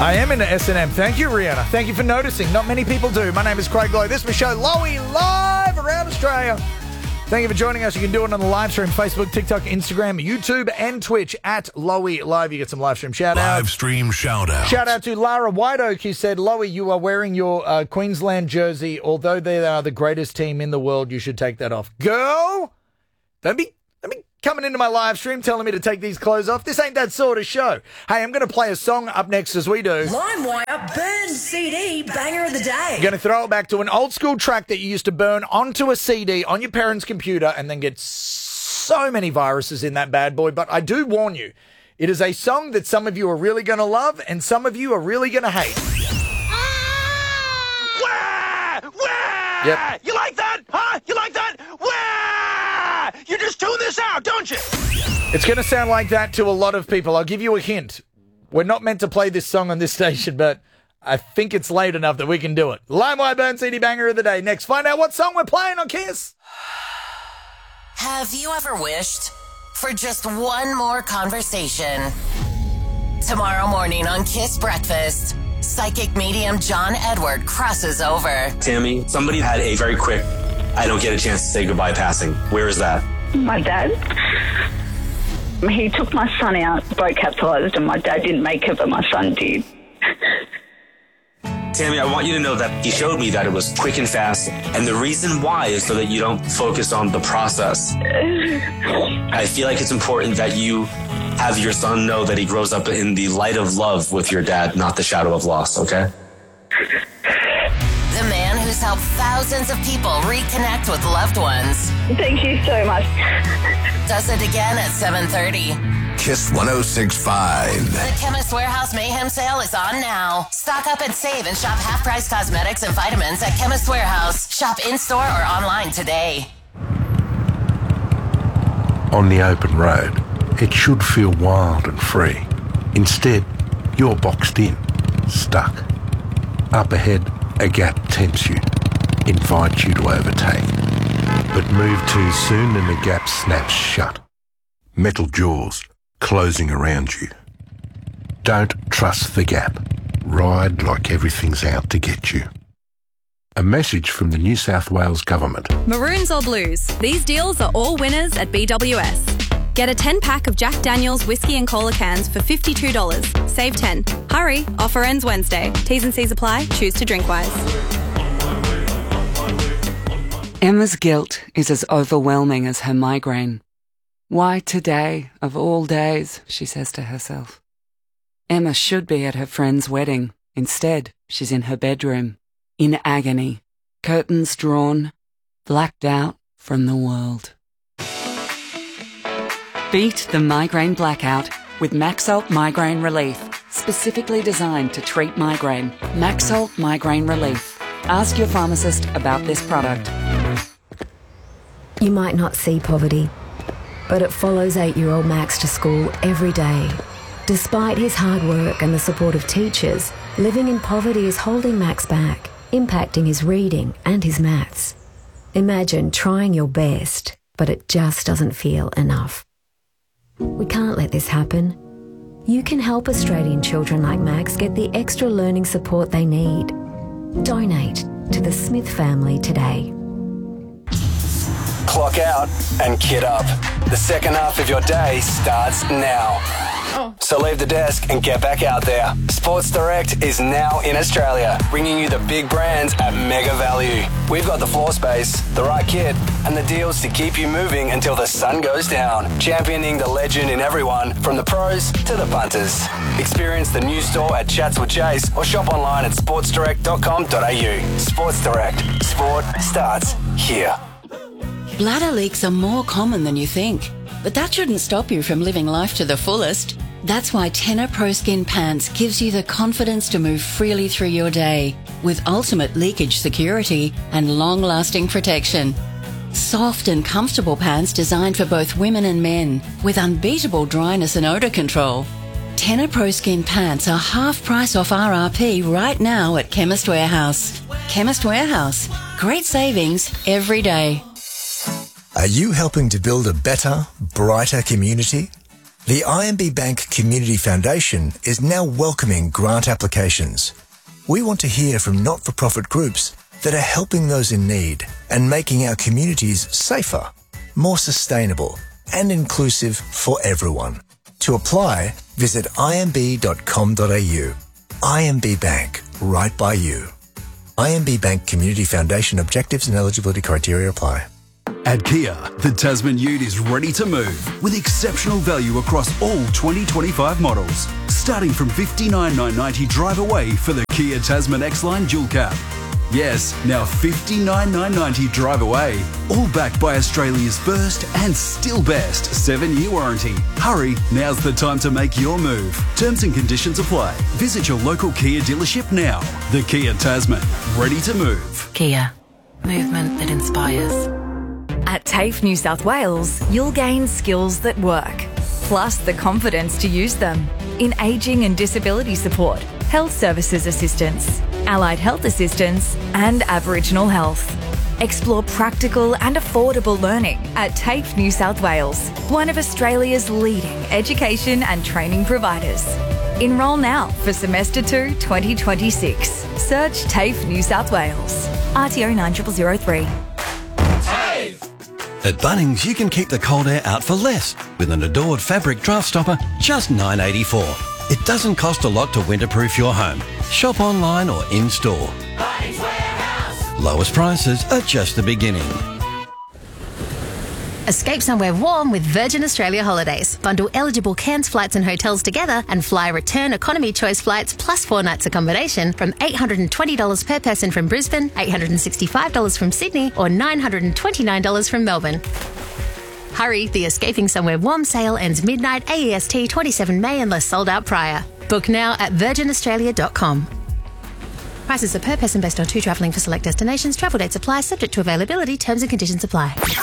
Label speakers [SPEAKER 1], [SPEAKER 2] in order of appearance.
[SPEAKER 1] I am into S&M. Thank you, Rihanna. Thank you for noticing. Not many people do. My name is Craig Lowe. This is my show, Lowy, live around Australia. Thank you for joining us. You can do it on the live stream, Facebook, TikTok, Instagram, YouTube, and Twitch at Lowy Live. You get some live stream shout-outs.
[SPEAKER 2] Live stream shout-outs.
[SPEAKER 1] Shout out to Lara White Oak, who said, Lowy, you are wearing your Queensland jersey. Although they are the greatest team in the world, you should take that off. Girl, don't be coming into my live stream telling me to take these clothes off. This ain't that sort of show. Hey, I'm going to play a song up next as we do.
[SPEAKER 3] LimeWire Burn CD Banger of the Day.
[SPEAKER 1] Going to throw it back to an old school track that you used to burn onto a CD on your parents' computer and then get so many viruses in that bad boy. But I do warn you, it is a song that some of you are really going to love and some of you are really going to hate. Yep.
[SPEAKER 4] You like that? Huh? You like that? You just tune this out, don't you?
[SPEAKER 1] It's going to sound like that to a lot of people. I'll give you a hint. We're not meant to play this song on this station, but I think it's late enough that we can do it. LimeWire Burn CD Banger of the Day. Next, find out what song we're playing on Kiss.
[SPEAKER 5] Have you ever wished for just one more conversation? Tomorrow morning on Kiss Breakfast, psychic medium John Edward crosses over.
[SPEAKER 6] Tammy, somebody had a very quick, I don't get a chance to say goodbye passing. Where is that?
[SPEAKER 7] My dad. He took my son out, boat capsized, and my dad didn't make it, but my son did.
[SPEAKER 6] Tammy, I want you to know that he showed me that it was quick and fast, and the reason why is so that you don't focus on the process. I feel like it's important that you have your son know that he grows up in the light of love with your dad, not the shadow of loss, okay?
[SPEAKER 5] The man who's helped thousands of people reconnect with loved ones.
[SPEAKER 7] Thank you so much.
[SPEAKER 5] Does it again at 7:30.
[SPEAKER 2] Kiss 106.5.
[SPEAKER 5] The Chemist Warehouse Mayhem Sale is on now. Stock up and save and shop half-price cosmetics and vitamins at Chemist Warehouse. Shop in-store or online today.
[SPEAKER 8] On the open road, it should feel wild and free. Instead, you're boxed in, stuck. Up ahead, a gap tempts you, invites you to overtake. But move too soon and the gap snaps shut. Metal jaws closing around you. Don't trust the gap. Ride like everything's out to get you. A message from the New South Wales Government.
[SPEAKER 9] Maroons or blues, these deals are all winners at BWS. Get a 10-pack of Jack Daniel's whiskey and cola cans for $52. Save 10. Hurry, offer ends Wednesday. T's and C's apply. Choose to drink wise.
[SPEAKER 10] Emma's guilt is as overwhelming as her migraine. Why today, of all days, she says to herself. Emma should be at her friend's wedding. Instead, she's in her bedroom, in agony, curtains drawn, blacked out from the world. Beat the migraine blackout with Maxalt Migraine Relief, specifically designed to treat migraine. Maxalt Migraine Relief. Ask your pharmacist about this product.
[SPEAKER 11] You might not see poverty, but it follows 8-year-old Max to school every day. Despite his hard work and the support of teachers, living in poverty is holding Max back, impacting his reading and his maths. Imagine trying your best, but it just doesn't feel enough. We can't let this happen. You can help Australian children like Max get the extra learning support they need. Donate to the Smith family today.
[SPEAKER 12] Clock out and kid up. The second half of your day starts now. So leave the desk and get back out there. Sports Direct is now in Australia, bringing you the big brands at mega value. We've got the floor space, the right kit, and the deals to keep you moving until the sun goes down. Championing the legend in everyone, from the pros to the punters. Experience the new store at Chatswood Chase or shop online at sportsdirect.com.au. Sports Direct. Sport starts here.
[SPEAKER 13] Bladder leaks are more common than you think, but that shouldn't stop you from living life to the fullest. That's why Tenor Pro Skin Pants gives you the confidence to move freely through your day with ultimate leakage security and long-lasting protection. Soft and comfortable pants designed for both women and men with unbeatable dryness and odour control. Tenor Pro Skin Pants are half price off RRP right now at Chemist Warehouse. Chemist Warehouse. Great savings every day.
[SPEAKER 14] Are you helping to build a better, brighter community? The IMB Bank Community Foundation is now welcoming grant applications. We want to hear from not-for-profit groups that are helping those in need and making our communities safer, more sustainable and inclusive for everyone. To apply, visit imb.com.au. IMB Bank, right by you. IMB Bank Community Foundation objectives and eligibility criteria apply.
[SPEAKER 15] At Kia, the Tasman Ute is ready to move with exceptional value across all 2025 models. Starting from $59,990 drive away for the Kia Tasman X-Line Dual Cab. Yes, now $59,990 drive away. All backed by Australia's first and still best 7-year warranty. Hurry, now's the time to make your move. Terms and conditions apply. Visit your local Kia dealership now. The Kia Tasman, ready to move.
[SPEAKER 16] Kia, movement that inspires. At TAFE New South Wales, you'll gain skills that work, plus the confidence to use them in ageing and disability support, health services assistance, allied health assistance, and Aboriginal health. Explore practical and affordable learning at TAFE New South Wales, one of Australia's leading education and training providers. Enrol now for Semester 2 2026. Search TAFE New South Wales. RTO 9003.
[SPEAKER 17] At Bunnings, you can keep the cold air out for less with an Adored fabric draft stopper, just $9.84. It doesn't cost a lot to winterproof your home. Shop online or in-store.
[SPEAKER 18] Bunnings Warehouse.
[SPEAKER 17] Lowest prices are just the beginning.
[SPEAKER 19] Escape somewhere warm with Virgin Australia Holidays. Bundle eligible Cairns flights and hotels together and fly return economy choice flights plus 4 nights accommodation from $820 per person from Brisbane, $865 from Sydney or $929 from Melbourne. Hurry, the Escaping Somewhere Warm sale ends midnight AEST 27 May unless sold out prior. Book now at virginaustralia.com. Prices are per person based on 2 travelling for select destinations. Travel dates apply, subject to availability. Terms and conditions apply.